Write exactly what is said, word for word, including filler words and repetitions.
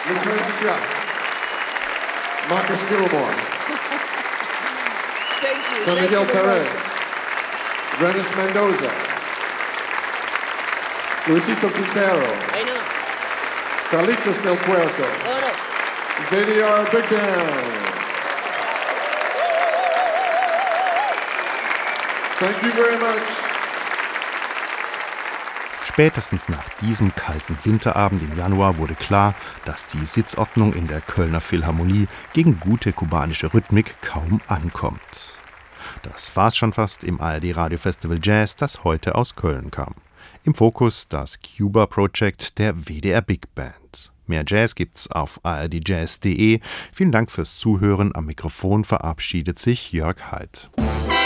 Nicholas Scott, Marcus Gilmore, Thank you. San Thank Miguel you very Perez, much. Renis Mendoza, Luisito Quintero, I know. Carlitos Del Puerto, Oh, no. V D R Big Band. Thank you very much. Spätestens nach diesem kalten Winterabend im Januar wurde klar, dass die Sitzordnung in der Kölner Philharmonie gegen gute kubanische Rhythmik kaum ankommt. Das war's schon fast im A R D Radio Festival Jazz, das heute aus Köln kam. Im Fokus das Cuba Project der W D R Big Band. Mehr Jazz gibt's auf a r d jazz punkt d e. Vielen Dank fürs Zuhören. Am Mikrofon verabschiedet sich Jörg Haidt.